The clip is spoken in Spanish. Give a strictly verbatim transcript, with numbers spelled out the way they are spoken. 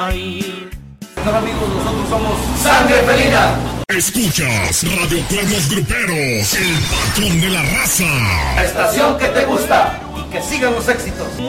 Hola amigos, nosotros somos Sangre Felina. Escuchas Radio Cuernos Gruperos, el patrón de la raza. La estación que te gusta y que sigan los éxitos.